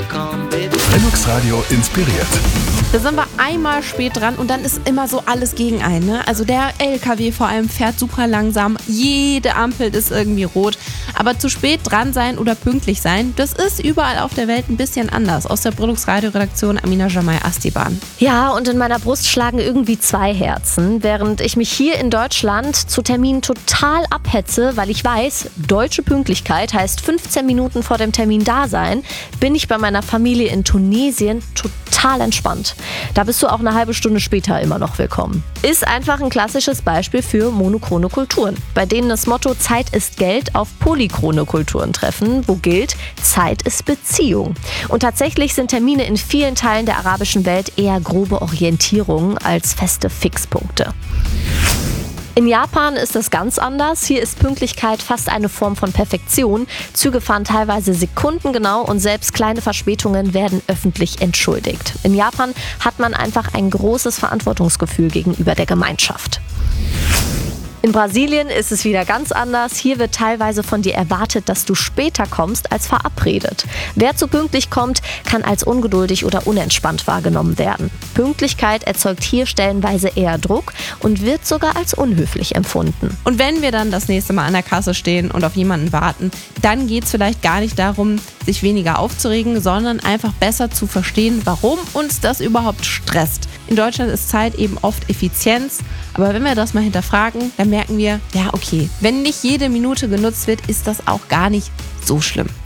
Lennox Radio inspiriert. Da sind wir einmal spät dran und dann ist immer so alles gegen einen. Ne? Also der LKW vor allem fährt super langsam, jede Ampel ist irgendwie rot. Aber zu spät dran sein oder pünktlich sein, das ist überall auf der Welt ein bisschen anders. Aus der Produktradioredaktion Amina Jamai Astiban. Ja, und in meiner Brust schlagen irgendwie 2 Herzen, während ich mich hier in Deutschland zu Terminen total abhetze, weil ich weiß, deutsche Pünktlichkeit heißt 15 Minuten vor dem Termin da sein, bin ich bei meiner Familie in Tunesien total entspannt. Da bist du auch eine halbe Stunde später immer noch willkommen. Ist einfach ein klassisches Beispiel für monochrone Kulturen, bei denen das Motto Zeit ist Geld auf polychrone Kulturen treffen, wo gilt, Zeit ist Beziehung. Und tatsächlich sind Termine in vielen Teilen der arabischen Welt eher grobe Orientierungen als feste Fixpunkte. In Japan ist das ganz anders. Hier ist Pünktlichkeit fast eine Form von Perfektion. Züge fahren teilweise sekundengenau und selbst kleine Verspätungen werden öffentlich entschuldigt. In Japan hat man einfach ein großes Verantwortungsgefühl gegenüber der Gemeinschaft. In Brasilien ist es wieder ganz anders. Hier wird teilweise von dir erwartet, dass du später kommst als verabredet. Wer zu pünktlich kommt, kann als ungeduldig oder unentspannt wahrgenommen werden. Pünktlichkeit erzeugt hier stellenweise eher Druck und wird sogar als unhöflich empfunden. Und wenn wir dann das nächste Mal an der Kasse stehen und auf jemanden warten, dann geht es vielleicht gar nicht darum, sich weniger aufzuregen, sondern einfach besser zu verstehen, warum uns das überhaupt stresst. In Deutschland ist Zeit eben oft Effizienz, aber wenn wir das mal hinterfragen, dann merken wir, ja okay, wenn nicht jede Minute genutzt wird, ist das auch gar nicht so schlimm.